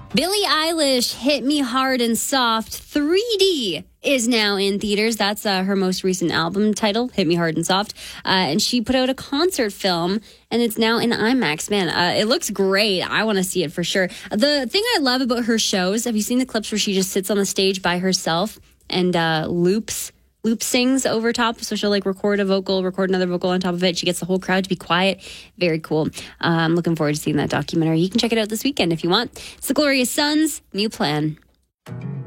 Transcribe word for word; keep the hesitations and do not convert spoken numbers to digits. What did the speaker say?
Billie Eilish, Hit Me Hard and Soft, three D is now in theaters. That's uh, her most recent album title, Hit Me Hard and Soft. Uh, and she put out a concert film, and it's now in IMAX. Man, uh, it looks great. I want to see it for sure. The thing I love about her shows, have you seen the clips where she just sits on the stage by herself and uh, loops? Loop sings over top, so she'll like record a vocal, record another vocal on top of it. She gets the whole crowd to be quiet. Very cool. Uh, I'm looking forward to seeing that documentary. You can check it out this weekend if you want. It's the Glorious Sons, New Plan.